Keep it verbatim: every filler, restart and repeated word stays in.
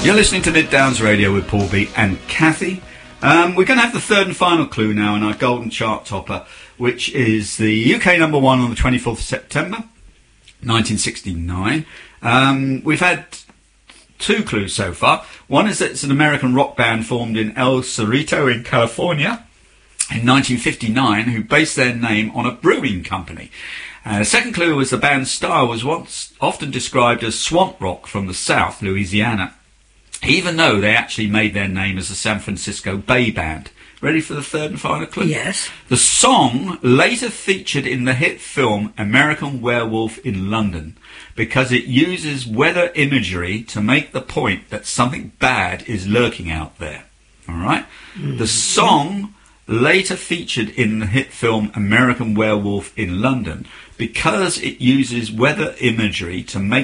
You're listening to Mid Downs Radio with Paul B and Kathy. Um, we're going to have the third and final clue now in our golden chart topper, which is the U K number one on the twenty-fourth of September, nineteen sixty-nine. Um, we've had two clues so far. One is that it's an American rock band formed in El Cerrito in California in nineteen fifty-nine, who based their name on a brewing company. Uh, the second clue was the band's style was once often described as swamp rock from the South, Louisiana, even though they actually made their name as the San Francisco Bay Band. Ready for the third and final clue? Yes. The song later featured in the hit film American Werewolf in London because it uses weather imagery to make the point that something bad is lurking out there. All right? Mm-hmm. The song later featured in the hit film American Werewolf in London because it uses weather imagery to make